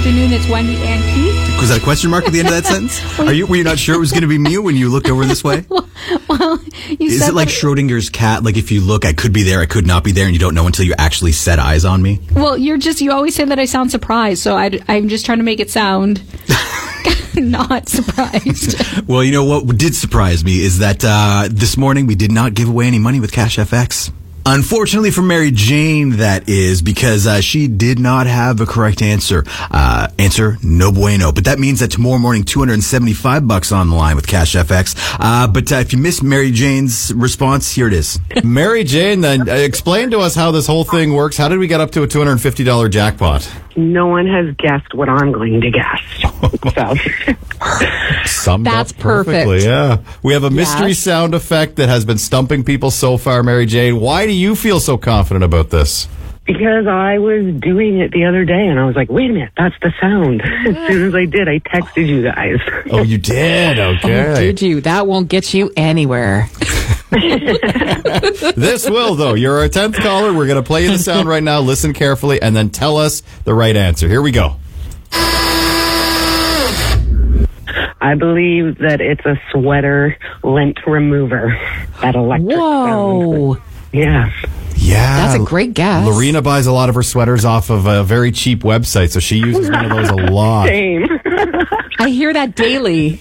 afternoon. It's Wendy and Keith. Was that a question mark at the end of that sentence? Were you not sure it was going to be me when you looked over this way? Well, Is it like Schrodinger's cat? Like if you look, I could be there, I could not be there, and you don't know until you actually set eyes on me? Well, you always say that I sound surprised, so I'm just trying to make it sound not surprised. Well, you know what did surprise me is that this morning we did not give away any money with Cash FX. Unfortunately for Mary Jane, that is, because she did not have a correct answer. Answer, no bueno. But that means that tomorrow morning, $275 on the line with Cash FX. But if you missed Mary Jane's response, here it is. Mary Jane, then, explain to us how this whole thing works. How did we get up to a $250 jackpot? No one has guessed what I'm going to guess. So. Summed That's up perfectly, perfect. yeah. We have a mystery sound effect that has been stumping people so far, Mary Jane. Why do you feel so confident about this? Because I was doing it the other day, and I was like, wait a minute, that's the sound. As soon as I did, I texted you guys. Oh, you did? Okay. Oh, did you? That won't get you anywhere. This will, though. You're our 10th caller. We're going to play you the sound right now. Listen carefully, and then tell us the right answer. Here we go. I believe that it's a sweater lint remover. That electric Whoa. sound. Yeah. Yeah. That's a great guess. Lorena buys a lot of her sweaters off of a very cheap website, so she uses one of those a lot. Same. I hear that daily.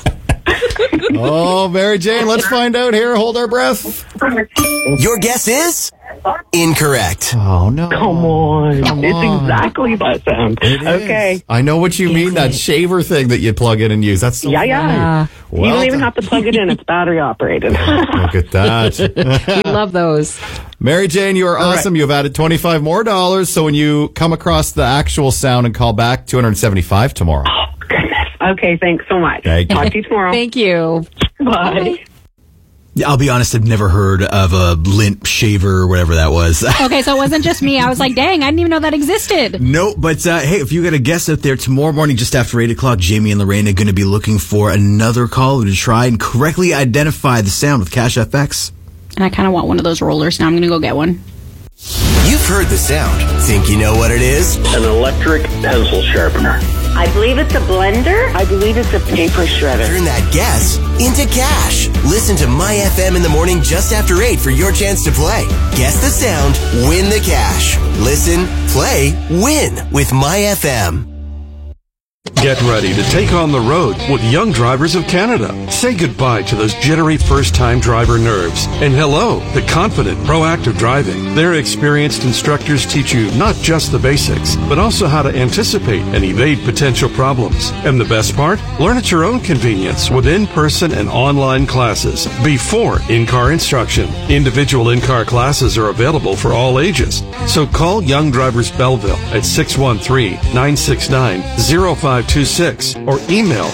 Oh, Mary Jane, let's find out here. Hold our breath. Your guess is incorrect. Oh, no. Come on. It's exactly that sound. It is. Okay. I know what you mean, that shaver thing that you plug in and use. That's so Yeah, funny. yeah. Well You don't even done. have to plug it in. It's battery operated. Look at that. We love those. Mary Jane, you are awesome. You've added $25 more. So when you come across the actual sound and call back, $275 tomorrow. Goodness. Okay, thanks so much. Thank you. Talk to you tomorrow. Thank you. Bye. Yeah, I'll be honest, I've never heard of a lint shaver or whatever that was. Okay, so it wasn't just me. I was like, dang, I didn't even know that existed. No, but hey, if you got a guess out there, tomorrow morning just after 8 o'clock, Jamie and Lorraine are going to be looking for another caller to try and correctly identify the sound with Cash FX. And I kind of want one of those rollers now. I'm going to go get one. You've heard the sound. Think you know what it is? An electric pencil sharpener. I believe it's a blender. I believe it's a paper shredder. Turn that guess into cash. Listen to My FM in the morning just after 8 for your chance to play. Guess the sound, win the cash. Listen, play, win with My FM. Get ready to take on the road with Young Drivers of Canada. Say goodbye to those jittery first-time driver nerves. And hello to confident, proactive driving. Their experienced instructors teach you not just the basics, but also how to anticipate and evade potential problems. And the best part? Learn at your own convenience with in-person and online classes before in-car instruction. Individual in-car classes are available for all ages. So call Young Drivers Belleville at 613-969-0526 or email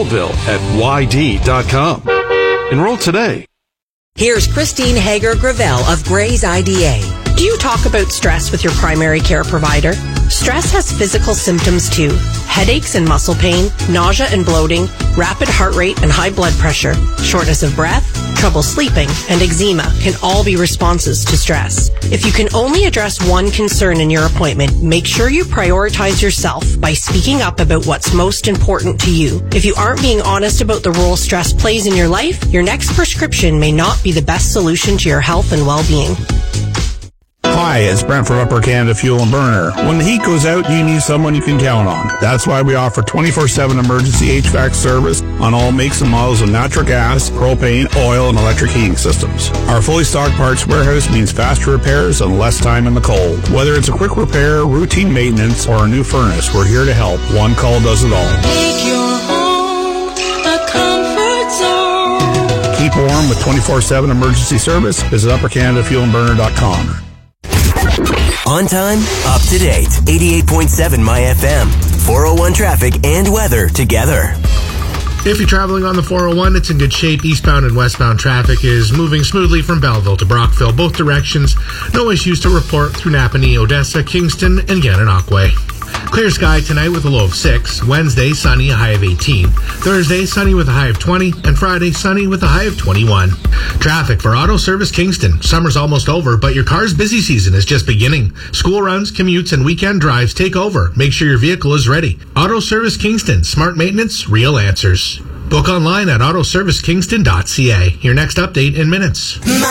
belleville@yd.com. Enroll today. Here's Christine Hager-Gravel of Gray's IDA. Do you talk about stress with your primary care provider? Stress has physical symptoms too. Headaches and muscle pain, nausea and bloating, rapid heart rate and high blood pressure, shortness of breath, trouble sleeping, and eczema can all be responses to stress. If you can only address one concern in your appointment, make sure you prioritize yourself by speaking up about what's most important to you. If you aren't being honest about the role stress plays in your life, your next prescription may not be the best solution to your health and well-being. Hi, it's Brent from Upper Canada Fuel and Burner. When the heat goes out, you need someone you can count on. That's why we offer 24/7 emergency HVAC service on all makes and models of natural gas, propane, oil, and electric heating systems. Our fully stocked parts warehouse means faster repairs and less time in the cold. Whether it's a quick repair, routine maintenance, or a new furnace, we're here to help. One call does it all. Make your home a comfort zone. Keep warm with 24/7 emergency service. Visit uppercanadafuelandburner.com. On time, up to date. 88.7 My FM. 401 traffic and weather together. If you're traveling on the 401, it's in good shape. Eastbound and westbound traffic is moving smoothly from Belleville to Brockville, both directions. No issues to report through Napanee, Odessa, Kingston, and Gananoque. Clear sky tonight with a low of 6. Wednesday, sunny, a high of 18. Thursday, sunny with a high of 20. And Friday, sunny with a high of 21. Traffic for Auto Service Kingston. Summer's almost over, but your car's busy season is just beginning. School runs, commutes, and weekend drives take over. Make sure your vehicle is ready. Auto Service Kingston. Smart maintenance, real answers. Book online at autoservicekingston.ca. Your next update in minutes.